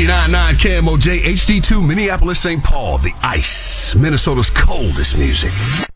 89.9 KMOJ HD2 Minneapolis, St. Paul, the ice, Minnesota's coldest music.